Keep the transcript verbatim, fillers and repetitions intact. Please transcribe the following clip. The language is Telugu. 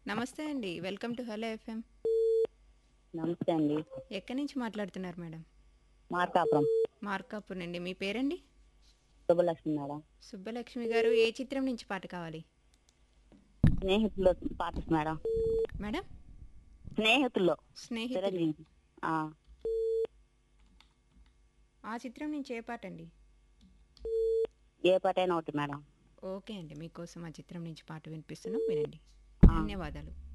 నమస్తే అండి. Welcome to hello FM. నమస్తే అండి. ఎక్కడి నుంచి మాట్లాడుతున్నారు మేడం? మార్కాపురం. మార్కాపురం నుండి. మీ పేరండి? శుభలక్ష్మి మేడం. సుబ్బలక్ష్మి గారు, ఏ చిత్రం నుంచి పాట కావాలి? స్నేహితుల్లో పాట మేడం. మేడం? స్నేహితుల్లో స్నేహితులు. చిరంజీవి. ఆ, ఆ చిత్రం నుంచి ఏ పాట అండి? ఏ పాటైనా ఒకటి మేడం. ఓకే అండి. మీకోసం ఆ చిత్రం నుంచి పాట వినిపిస్తున్నాం. వినండి. ఆ. ధన్యవాదాలు.